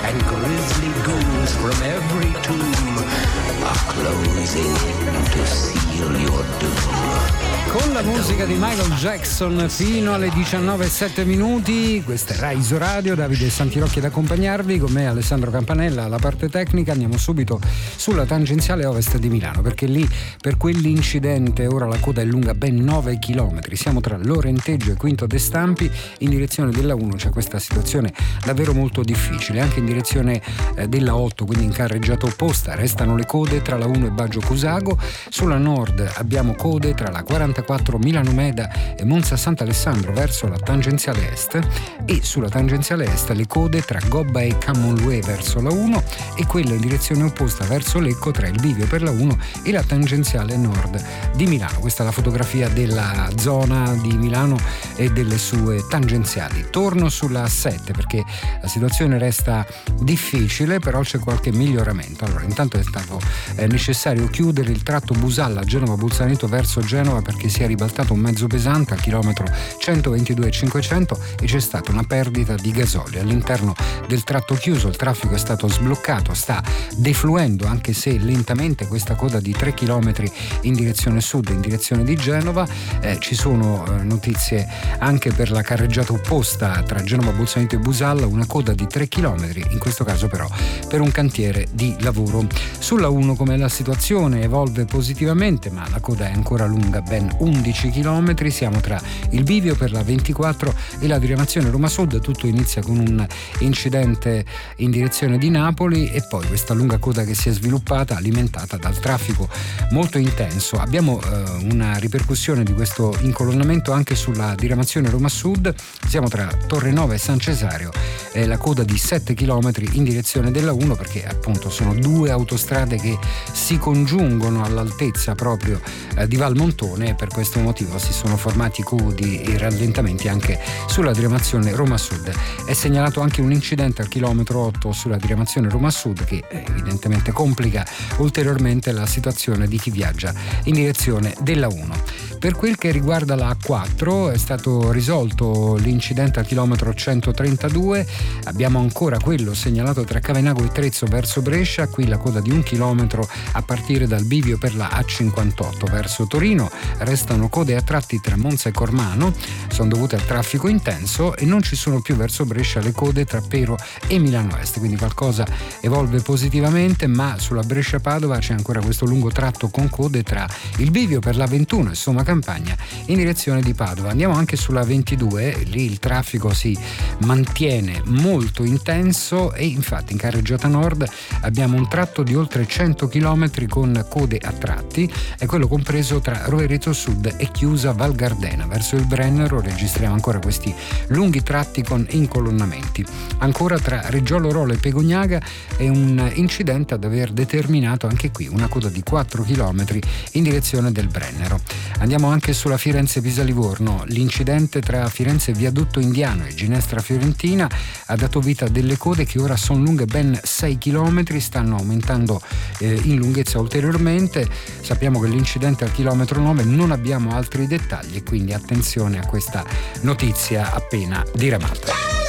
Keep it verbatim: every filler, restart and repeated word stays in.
and grisly ghouls from every tomb are closing in to seal your doom. Con la musica di Michael Jackson fino alle diciannove e sette minuti, questa è Rai Radio, Davide Santirocchi ad accompagnarvi, con me Alessandro Campanella alla parte tecnica. Andiamo subito sulla tangenziale ovest di Milano, perché lì per quell'incidente ora la coda è lunga ben nove chilometri. Siamo tra Lorenteggio e Quinto de Stampi, in direzione della uno c'è questa situazione davvero molto difficile, anche in direzione eh, della otto, quindi in carreggiata opposta restano le code tra la uno e Baggio Cusago. Sulla nord abbiamo code tra la quarantaquattro Milano Meda e Monza Sant'Alessandro verso la tangenziale est, e sulla tangenziale est le code tra Gobba e Cammonluè verso la uno e quella in direzione opposta verso Lecco tra il bivio per la uno e la tangenziale nord di Milano. Questa è la fotografia della zona di Milano e delle sue tangenziali. Torno sulla A sette perché la situazione resta difficile, però c'è qualche miglioramento. Allora, intanto è stato eh, necessario chiudere il tratto Busalla Genova-Bolzaneto verso Genova perché si è ribaltato un mezzo pesante al chilometro centoventidue e cinquecento e c'è stata una perdita di gasolio all'interno del tratto chiuso. Il traffico è stato sbloccato, sta defluendo anche se lentamente questa coda di tre chilometri in direzione sud, in direzione di Genova. Eh, ci sono eh, notizie anche per la carreggiata opposta tra Genova, Bolzaneto e Busalla, una coda di tre chilometri, in questo caso però per un cantiere di lavoro. Sulla uno come la situazione evolve positivamente, ma la coda è ancora lunga, ben undici chilometri. Siamo tra il bivio per la ventiquattro e la diramazione Roma Sud. Tutto inizia con un incidente in direzione di Napoli e poi questa lunga coda che si è sviluppata alimentata dal traffico molto intenso. Abbiamo eh, una ripercussione di questo incolonnamento anche sulla diramazione Roma Sud. Siamo tra Torrenova e San Cesario e la coda di sette chilometri in direzione della uno perché appunto sono due autostrade che si congiungono all'altezza proprio eh, di Valmontone e per questo motivo si sono formati codi e rallentamenti anche sulla diramazione Roma Sud. È segnalato anche un incidente al chilometro otto sulla diramazione Roma Sud che evidentemente complica ulteriormente la situazione di chi viaggia in direzione della uno. Per quel che riguarda la A quattro è stato risolto l'incidente al chilometro centotrentadue, abbiamo ancora quello segnalato tra Cavenago e Trezzo verso Brescia, qui la coda di un chilometro a partire dal bivio per la A cinquantotto verso Torino. Restano code a tratti tra Monza e Cormano, sono dovute al traffico intenso e non ci sono più verso Brescia le code tra Pero e Milano Est, quindi qualcosa evolve positivamente, ma sulla Brescia-Padova c'è ancora questo lungo tratto con code tra il bivio per la ventuno e Somma Campagna in direzione di Padova. Andiamo anche sulla ventidue, lì il traffico si mantiene molto intenso e infatti in carreggiata nord abbiamo un tratto di oltre cento chilometri con code a tratti, è quello compreso tra Rovereto Sud e Chiusa Val Gardena. Verso il Brennero registriamo ancora questi lunghi tratti con incolonnamenti. Ancora tra Reggiolo Rolo e Pegognaga è un incidente ad aver determinato anche qui una coda di quattro chilometri in direzione del Brennero. Andiamo anche sulla Firenze-Pisa-Livorno. L'incidente tra Firenze Viadotto Indiano e Ginestra Fiorentina ha dato vita a delle code che ora sono lunghe ben sei chilometri, stanno aumentando eh, in lunghezza ulteriormente. Sappiamo che l'incidente al chilometro nove, non abbiamo altri dettagli e quindi attenzione a questa notizia appena diramata.